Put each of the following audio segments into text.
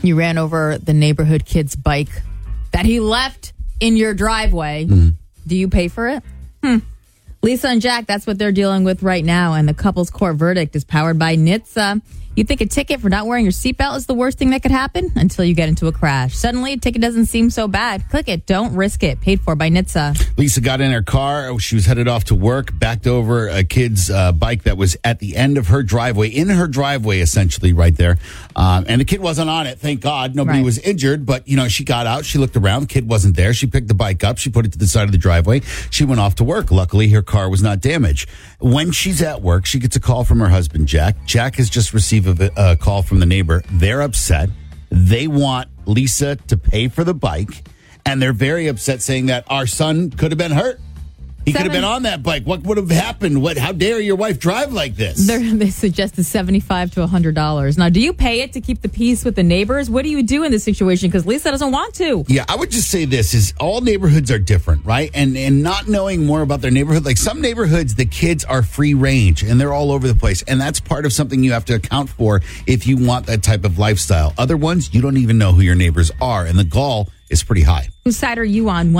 He ran over the neighborhood kid's bike that he left in your driveway. Do you pay for it? Lisa and Jack, that's what they're dealing with right now. And the couple's court verdict is powered by NHTSA. You think a ticket for not wearing your seatbelt is the worst thing that could happen until you get into a crash. Suddenly, a ticket doesn't seem so bad. Click it. Don't risk it. Paid for by NHTSA. Lisa got in her car. She was headed off to work, backed over a kid's bike that was at the end of her driveway, essentially, right there. And the kid wasn't on it. Thank God. Nobody was injured. But, she got out. She looked around. The kid wasn't there. She picked the bike up. She put it to the side of the driveway. She went off to work. Luckily, her car was not damaged. When she's at work, she gets a call from her husband, Jack. Jack has just received a call from the neighbor. They're upset. They want Lisa to pay for the bike. And they're very upset, saying that our son could have been hurt. He could have been on that bike. What would have happened? How dare your wife drive like this? They suggested $75 to $100. Now, do you pay it to keep the peace with the neighbors? What do you do in this situation? Because Lisa doesn't want to. Yeah, I would just say this is all neighborhoods are different, right? And not knowing more about their neighborhood, like some neighborhoods, the kids are free range and they're all over the place. And that's part of something you have to account for if you want that type of lifestyle. Other ones, you don't even know who your neighbors are. And the gall is pretty high. Whose side are you on?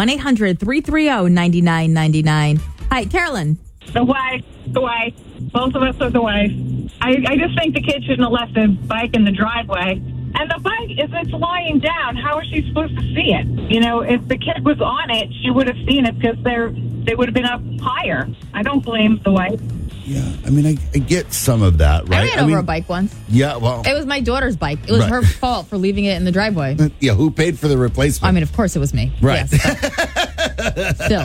1-800-330-9999. Hi, Carolyn. The wife. Both of us are the wife. I just think the kid shouldn't have left the bike in the driveway. And the bike, if it's lying down, how is she supposed to see it? If the kid was on it, she would have seen it because they would have been up higher. I don't blame the wife. Yeah, I get some of that, right? I ran over a bike once. Yeah, well. It was my daughter's bike. It was her fault for leaving it in the driveway. Yeah, who paid for the replacement? Of course it was me. Right. Yes, still.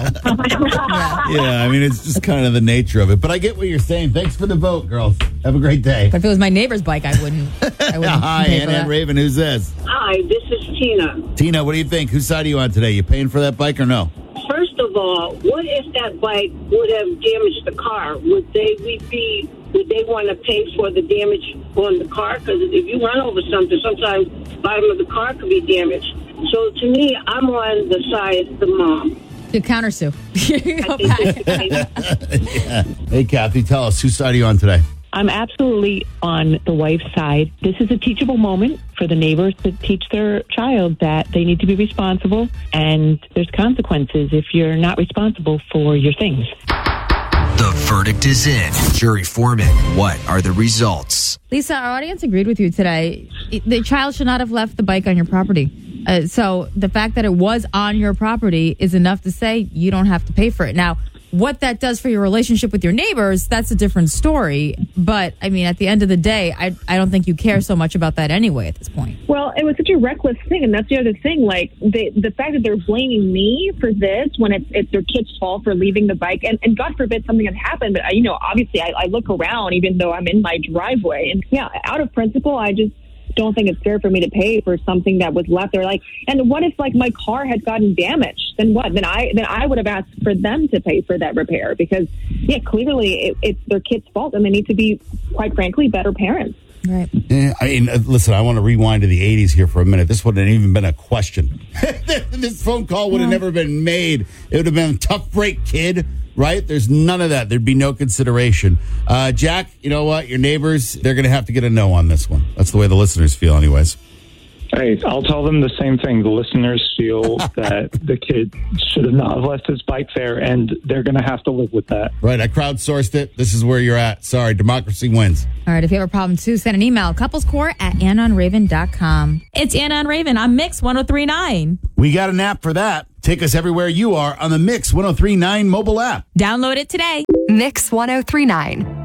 Yeah, it's just kind of the nature of it. But I get what you're saying. Thanks for the vote, girls. Have a great day. But if it was my neighbor's bike, I wouldn't Hi, pay for Anna that. and Raven. Who's this? Hi, this is Tina. Tina, what do you think? Whose side are you on today? You paying for that bike or no? First of all, what if that bike would have damaged the car? Would they want to pay for the damage on the car? Because if you run over something, sometimes the bottom of the car could be damaged. So to me, I'm on the side of the mom. To countersue. Yeah. Hey, Kathy, tell us, whose side are you on today? I'm absolutely on the wife's side. This is a teachable moment for the neighbors to teach their child that they need to be responsible, and there's consequences if you're not responsible for your things. The verdict is in. Jury foreman, what are the results? Lisa, our audience agreed with you today. The child should not have left the bike on your property. So the fact that it was on your property is enough to say you don't have to pay for it. Now, what that does for your relationship with your neighbors, that's a different story. But, at the end of the day, I don't think you care so much about that anyway at this point. Well, it was such a reckless thing, and that's the other thing. Like, the fact that they're blaming me for this when it's their kid's fault for leaving the bike, and God forbid something had happened, but, obviously I look around even though I'm in my driveway. And, yeah, out of principle, I just don't think it's fair for me to pay for something that was left there. And what if my car had gotten damaged? Then what? Then I would have asked for them to pay for that repair because clearly it's their kid's fault and they need to be, quite frankly, better parents. Right. Yeah, listen, I want to rewind to the 80s here for a minute. This wouldn't have even been a question. This phone call would have never been made. It would have been tough break, kid. Right? There's none of that. There'd be no consideration. Jack, you know what? Your neighbors, they're going to have to get a no on this one. That's the way the listeners feel anyways. Hey, I'll tell them the same thing. The listeners feel that the kid should have not left his bike there, and they're going to have to live with that. Right. I crowdsourced it. This is where you're at. Sorry. Democracy wins. All right. If you have a problem, too, send an email. couplescourt@AnnaandRaven.com. It's Anna and Raven on Mix 103.9. We got an app for that. Take us everywhere you are on the Mix 103.9 mobile app. Download it today. Mix 103.9.